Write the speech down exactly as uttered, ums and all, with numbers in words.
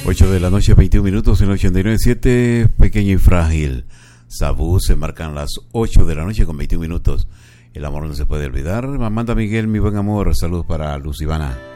ocho de la noche, veintiún minutos en el ochenta y nueve punto siete, Pequeño y Frágil. Sabú, se marcan las ocho de la noche con veintiún minutos. El amor no se puede olvidar. Amanda Miguel, mi buen amor. Saludos para Luz Ivana.